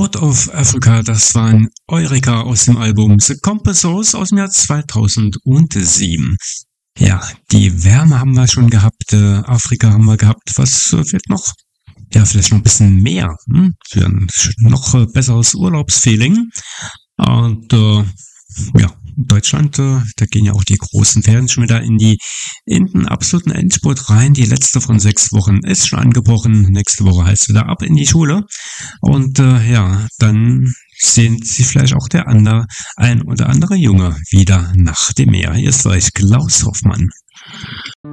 Out of Africa, das waren Eureka aus dem Album The Compassors aus dem Jahr 2007. Ja, die Wärme haben wir schon gehabt, Afrika haben wir gehabt. Was wird noch? Ja, vielleicht noch ein bisschen mehr für ein noch besseres Urlaubsfeeling. Und ja, Deutschland, da gehen ja auch die großen Ferien schon wieder in den absoluten Endspurt rein. Die letzte von 6 Wochen ist schon angebrochen. Nächste Woche heißt es wieder ab in die Schule. Und ja, dann sehnt sich vielleicht auch ein oder andere Junge wieder nach dem Meer. Hier ist euch Klaus Hoffmann.